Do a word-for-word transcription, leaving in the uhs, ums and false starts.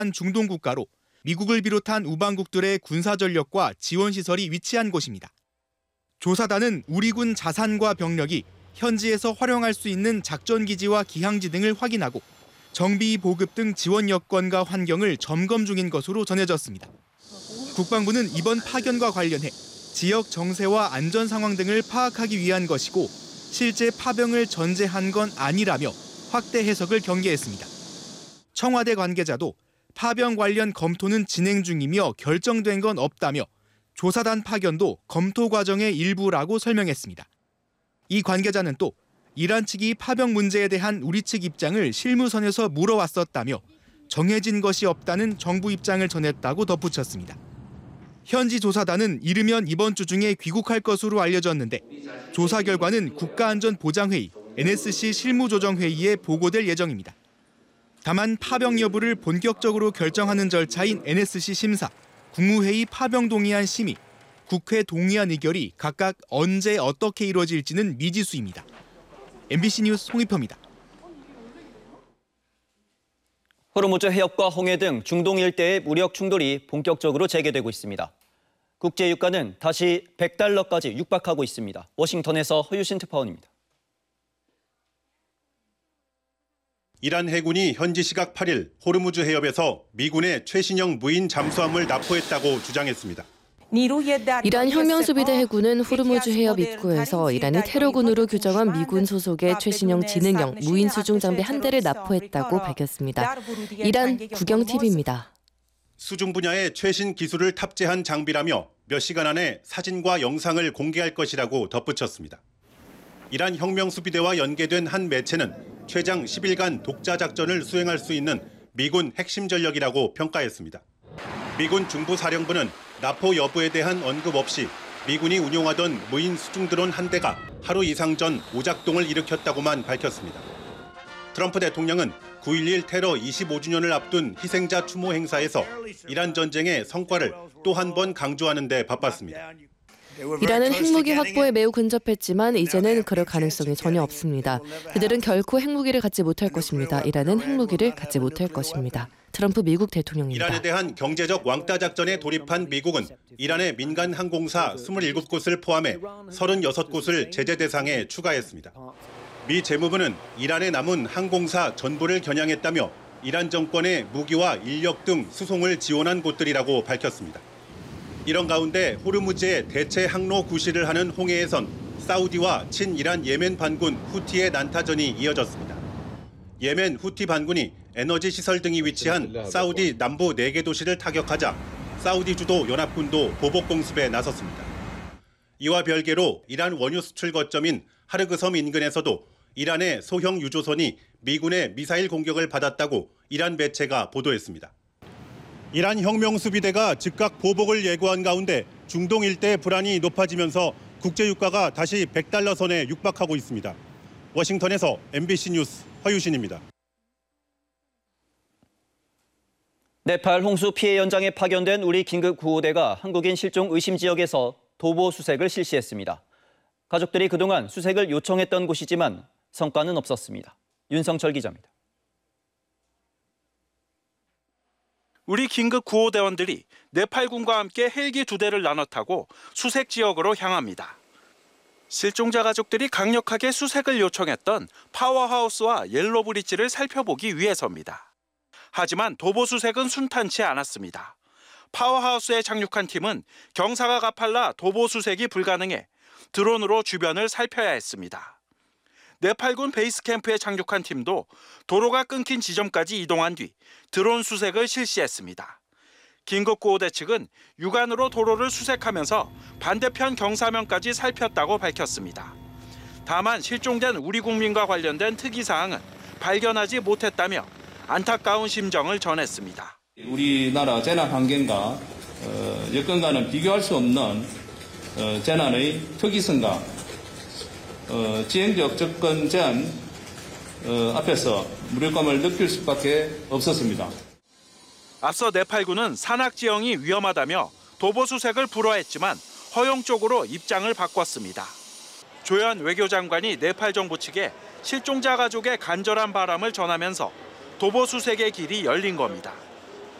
중동 국가로 미국을 비롯한 우방국들의 군사 전력과 지원 시설이 위치한 곳입니다. 조사단은 우리 군 자산과 병력이 현지에서 활용할 수 있는 작전 기지와 기항지 등을 확인하고 정비 보급 등 지원 여건과 환경을 점검 중인 것으로 전해졌습니다. 국방부는 이번 파견과 관련해 지역 정세와 안전 상황 등을 파악하기 위한 것이고 실제 파병을 전제한 건 아니라며 확대 해석을 경계했습니다. 청와대 관계자도 파병 관련 검토는 진행 중이며 결정된 건 없다며 조사단 파견도 검토 과정의 일부라고 설명했습니다. 이 관계자는 또 이란 측이 파병 문제에 대한 우리 측 입장을 실무선에서 물어왔었다며 정해진 것이 없다는 정부 입장을 전했다고 덧붙였습니다. 현지 조사단은 이르면 이번 주 중에 귀국할 것으로 알려졌는데 조사 결과는 국가안전보장회의 엔에스씨 실무조정회의에 보고될 예정입니다. 다만 파병 여부를 본격적으로 결정하는 절차인 엔에스씨 심사, 국무회의 파병 동의안 심의, 국회 동의안 의결이 각각 언제 어떻게 이루어질지는 미지수입니다. 엠비씨 뉴스 홍익표입니다. 호르무즈 해협과 홍해 등 중동 일대의 무력 충돌이 본격적으로 재개되고 있습니다. 국제 유가는 다시 백 달러까지 육박하고 있습니다. 워싱턴에서 허유신 특파원입니다. 이란 해군이 현지 시각 팔 일 호르무즈 해협에서 미군의 최신형 무인 잠수함을 납포했다고 주장했습니다. 이란 혁명수비대 해군은 호르무즈 해협 입구에서 이란이 테러군으로 규정한 미군 소속의 최신형 지능형 무인 수중 장비 한 대를 납포했다고 밝혔습니다. 이란 국영티비입니다. 수중 분야의 최신 기술을 탑재한 장비라며 몇 시간 안에 사진과 영상을 공개할 것이라고 덧붙였습니다. 이란 혁명수비대와 연계된 한 매체는 최장 십 일간 독자 작전을 수행할 수 있는 미군 핵심 전력이라고 평가했습니다. 미군 중부사령부는 납포 여부에 대한 언급 없이 미군이 운용하던 무인 수중 드론 한 대가 하루 이상 전 오작동을 일으켰다고만 밝혔습니다. 트럼프 대통령은 구 일일 테러 이십오 주년을 앞둔 희생자 추모 행사에서 이란 전쟁의 성과를 또 한 번 강조하는 데 바빴습니다. 이란은 핵무기 확보에 매우 근접했지만 이제는 그럴 가능성이 전혀 없습니다. 그들은 결코 핵무기를 갖지 못할 것입니다. 이란은 핵무기를 갖지 못할 것입니다. 트럼프 미국 대통령입니다. 이란에 대한 경제적 왕따 작전에 돌입한 미국은 이란의 민간 항공사 이십칠 곳을 포함해 서른여섯 곳을 제재 대상에 추가했습니다. 미 재무부는 이란에 남은 항공사 전부를 겨냥했다며 이란 정권의 무기와 인력 등 수송을 지원한 곳들이라고 밝혔습니다. 이런 가운데 호르무즈의 대체 항로 구실을 하는 홍해에선 사우디와 친이란 예멘 반군 후티의 난타전이 이어졌습니다. 예멘 후티 반군이 에너지 시설 등이 위치한 사우디 남부 네 개 도시를 타격하자 사우디 주도 연합군도 보복 공습에 나섰습니다. 이와 별개로 이란 원유 수출 거점인 하르그 섬 인근에서도 이란의 소형 유조선이 미군의 미사일 공격을 받았다고 이란 매체가 보도했습니다. 이란 혁명수비대가 즉각 보복을 예고한 가운데 중동 일대 불안이 높아지면서 국제유가가 다시 백 달러 선에 육박하고 있습니다. 워싱턴에서 엠비씨 뉴스 허유신입니다. 네팔 홍수 피해 현장에 파견된 우리 긴급구호대가 한국인 실종 의심 지역에서 도보 수색을 실시했습니다. 가족들이 그동안 수색을 요청했던 곳이지만 성과는 없었습니다. 윤성철 기자입니다. 우리 긴급구호대원들이 네팔군과 함께 헬기 두 대를 나눠 타고 수색 지역으로 향합니다. 실종자 가족들이 강력하게 수색을 요청했던 파워하우스와 옐로브리지를 살펴보기 위해서입니다. 하지만 도보 수색은 순탄치 않았습니다. 파워하우스에 착륙한 팀은 경사가 가팔라 도보 수색이 불가능해 드론으로 주변을 살펴야 했습니다. 네팔군 베이스 캠프에 착륙한 팀도 도로가 끊긴 지점까지 이동한 뒤 드론 수색을 실시했습니다. 긴급구호대 측은 육안으로 도로를 수색하면서 반대편 경사면까지 살폈다고 밝혔습니다. 다만 실종된 우리 국민과 관련된 특이사항은 발견하지 못했다며 안타까운 심정을 전했습니다. 우리나라 재난 환경과 어, 여건과는 비교할 수 없는 어, 재난의 특이성과 어, 지행적 접근 제한 어, 앞에서 무력감을 느낄 수밖에 없었습니다. 앞서 네팔군은 산악 지형이 위험하다며 도보 수색을 불허했지만 허용 쪽으로 입장을 바꿨습니다. 조현 외교장관이 네팔 정부 측에 실종자 가족의 간절한 바람을 전하면서 도보 수색의 길이 열린 겁니다.